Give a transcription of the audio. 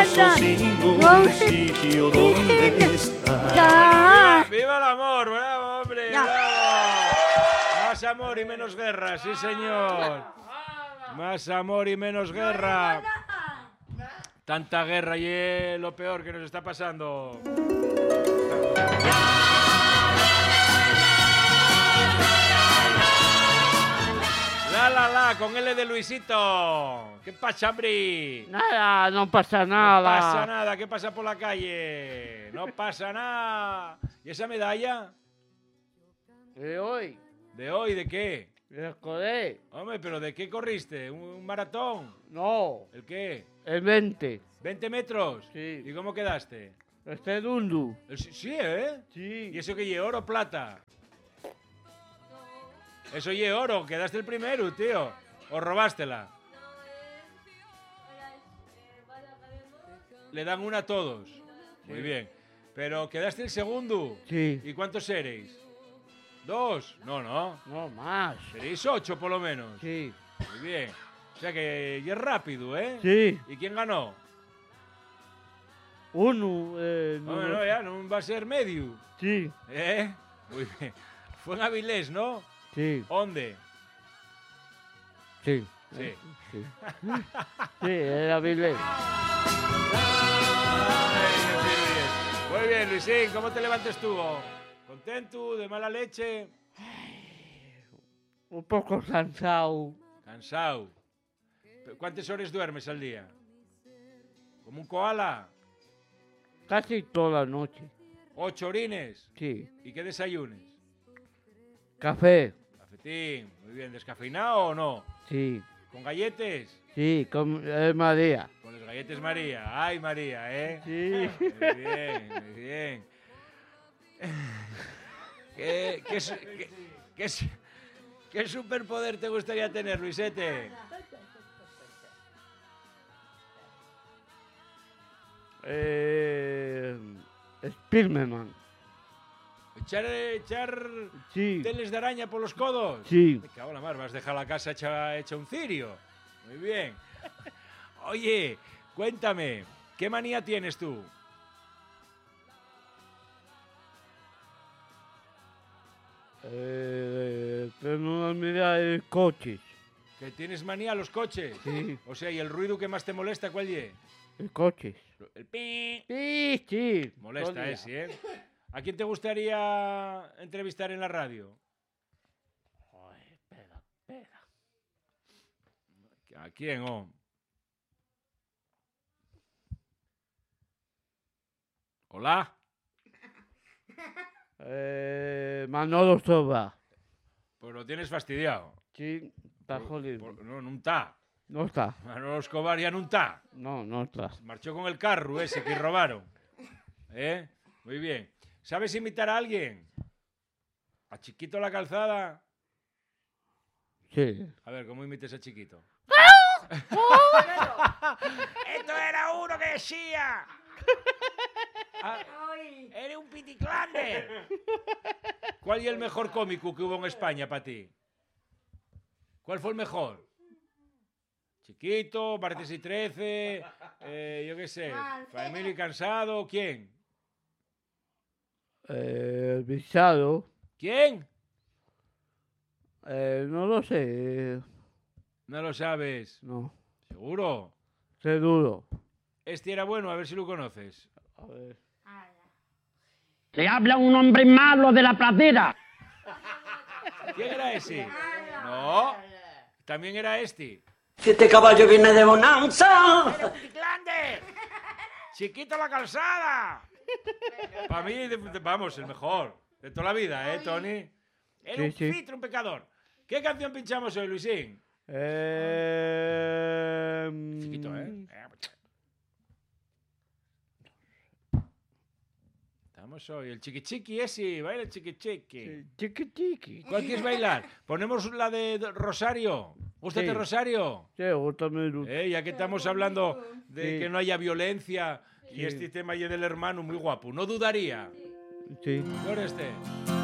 beso sin un sitio donde estar. ¡Viva el amor! ¡Bravo, hombre! Ya. ¡Bravo! Más amor y menos guerra, sí, señor. Más amor y menos guerra. Tanta guerra y es lo peor que nos está pasando. La, con L de Luisito. ¿Qué pasa, hombre? Nada, no pasa No nada. pasa nada, ¿qué pasa por la calle? No pasa nada. ¿Y esa medalla? ¿De hoy? ¿De hoy? ¿De qué? ¿De joder? Hombre, ¿pero de qué corriste? ¿Un maratón? No, ¿El qué? el 20. ¿20 metros? Sí. ¿Y cómo quedaste? Este dundu. Sí, ¿eh? Sí. ¿Y eso qué lle, oro o plata? Eso lle oro, quedaste el primero, tío. ¿O robástela? Le dan una a todos. Muy bien. Pero quedaste el segundo. Sí. ¿Y cuántos seréis? ¿2? No, no. No, más. Seréis 8 por lo menos. Sí. Muy bien. O sea que ya es rápido, ¿eh? Sí. ¿Y quién ganó? Uno. No, no, ya no va a ser medio. Sí. ¿Eh? Muy bien. Fue en Avilés, ¿no? Sí. ¿Dónde? Sí. Sí. Sí. Sí, era Bilbao. Muy bien, Luisín, ¿cómo te levantes tú? ¿Contento? ¿De mala leche? Un poco cansado. Cansado. ¿Cuántas horas duermes al día? ¿Como un koala? Casi toda la noche. 8 orines. Sí. ¿Y qué desayunes? Café. Cafetín. Muy bien. ¿Descafeinado o no? Sí. ¿Con galletes? Sí, con María. Con los galletes María. ¡Ay, María, eh! Sí. Muy bien, muy bien. ¿Qué superpoder te gustaría tener, Luisete? Spiderman. ¿Echar Sí. teles de araña por los codos? Sí. Me cago en la mar, vas a dejar la casa hecha un cirio. Muy bien. Oye, cuéntame, ¿qué manía tienes tú? Tengo una mirada de coches. ¿Que tienes manía a los coches? Sí. O sea, ¿y el ruido que más te molesta cuál es? El coches. El pi. Sí, sí. Molesta todo el día. ese, ¿eh? ¿A quién te gustaría entrevistar en la radio? Ay, espera, espera. ¿A quién, oh? ¿Hola? Manolo Soba. Pues lo tienes fastidiado. Sí, está jodido. No, no está. No está. Manolo Escobar ya no está. No está. Marchó con el carro ese que robaron. ¿Eh? Muy bien. ¿Sabes imitar a alguien? ¿A Chiquito la Calzada? Sí. A ver, ¿cómo imites a Chiquito? ¡Esto era uno que decía! Ah, ¡eres un piticlander! ¿Cuál es el mejor cómico que hubo en España para ti? ¿Cuál fue el mejor? Chiquito, Martes y 13, yo qué sé, Familia y Cansado, ¿quién? Visado. ¿Quién? No lo sé. No lo sabes. No. ¿Seguro? Seguro. Este era bueno, a ver si lo conoces. A ver. Le habla un hombre malo de la pradera. ¿Quién era ese? No. También era este. Si este caballo viene de bonanza. ¡Eres un piticlander! ¡Chiquito la Calzada! Para mí, vamos, el mejor. De toda la vida, ¿eh, Tony? Era Sí, un sí. filtro, un pecador. ¿Qué canción pinchamos hoy, Luisín? Chiquito, ¿eh? Estamos hoy. El chiqui ese, baila el chiqui. Chiqui chiqui. ¿Cuál quieres bailar? ¿Ponemos la de Rosario? ¿Gústate Sí. Rosario? Sí, gústame. Ya que estamos hablando de Sí. que no haya violencia y Sí. este tema y del hermano muy guapo. No dudaría. Sí. ¿Por este?